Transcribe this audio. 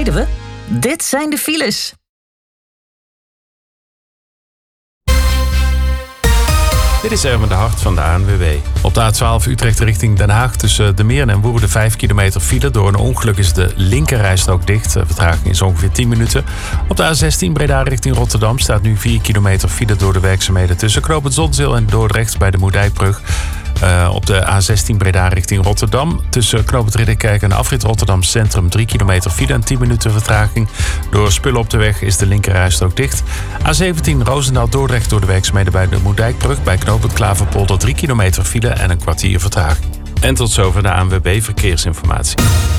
rijden we? Dit zijn de files. Dit is Erwin de Hart van de ANWB. Op de A12 Utrecht richting Den Haag tussen De Meern en Woerden 5 kilometer file. Door een ongeluk is de linkerrijstrook dicht. De vertraging is ongeveer 10 minuten. Op de A16 Breda richting Rotterdam staat nu 4 kilometer file door de werkzaamheden tussen Knoopend Zonzeel en Dordrecht bij de Moerdijkbrug. Op de A16 Breda richting Rotterdam. Tussen Knoopend Ridderkerk en afrit Rotterdam Centrum 3 kilometer file en 10 minuten vertraging. Door spullen op de weg is de linkerrijstrook dicht. A17 Roosendaal-Dordrecht door de werkzaamheden bij de Moerdijkbrug. Bij Knoopend Klaverpolder 3 kilometer file en een kwartier vertraging. En tot zover de ANWB Verkeersinformatie.